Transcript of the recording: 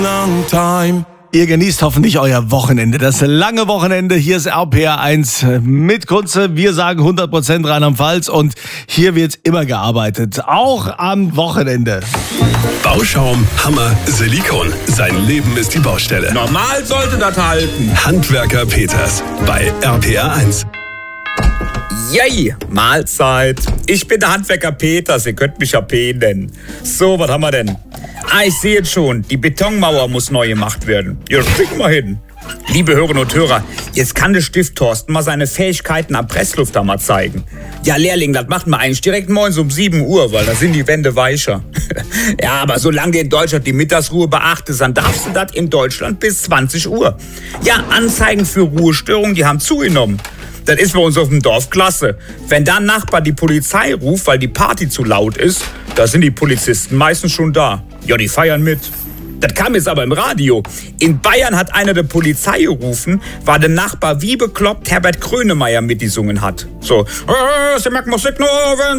long time. Ihr genießt hoffentlich euer Wochenende, das lange Wochenende. Hier ist RPR1 mit Kunze. Wir sagen 100% Rheinland-Pfalz und hier wird immer gearbeitet, auch am Wochenende. Bauschaum, Hammer, Silikon. Sein Leben ist die Baustelle. Normal sollte das halten. Handwerker Peters bei RPR1. Yay, Mahlzeit. Ich bin der Handwerker Peters, ihr könnt mich ja P nennen. So, was haben wir denn? Ich sehe jetzt schon, die Betonmauer muss neu gemacht werden. Ja, schick mal hin. Liebe Hörerinnen und Hörer, jetzt kann der Stift Thorsten mal seine Fähigkeiten am Presslüfter mal zeigen. Ja, Lehrling, das macht man eigentlich direkt morgens um 7 Uhr, weil da sind die Wände weicher. Ja, aber solange du in Deutschland die Mittagsruhe beachtest, dann darfst du das in Deutschland bis 20 Uhr. Ja, Anzeigen für Ruhestörungen, die haben zugenommen. Das ist bei uns auf dem Dorf klasse. Wenn da ein Nachbar die Polizei ruft, weil die Party zu laut ist, da sind die Polizisten meistens schon da. Ja, die feiern mit. Das kam jetzt aber im Radio. In Bayern hat einer der Polizei gerufen, weil der Nachbar wie bekloppt Herbert Grönemeyer mitgesungen hat. So, Sie merken Musik nur, wenn